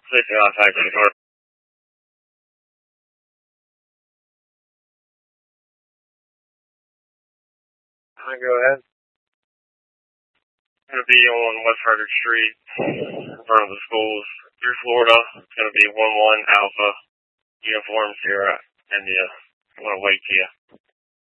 Safety outside the door. Go ahead. It's going to be on West Frederick Street, in front of the schools. Through Florida, it's going to be 1-1 Alpha, Uniform Sierra, India. I want to wait to you.